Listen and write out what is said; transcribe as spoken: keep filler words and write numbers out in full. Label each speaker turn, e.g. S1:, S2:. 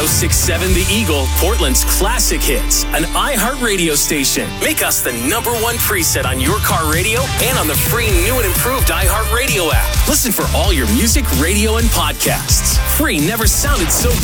S1: oh six point seven The Eagle, Portland's classic hits. An iHeartRadio station. Make us the number one preset on your car radio and on the free new and improved iHeartRadio app. Listen for all your music, radio, and podcasts. Free never sounded so good.